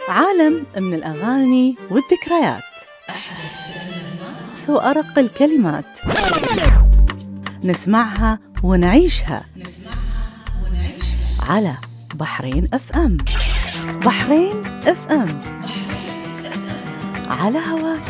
عالم من الأغاني والذكريات وأرق الكلمات نسمعها ونعيشها على بحرين اف ام. بحرين اف ام على هواك.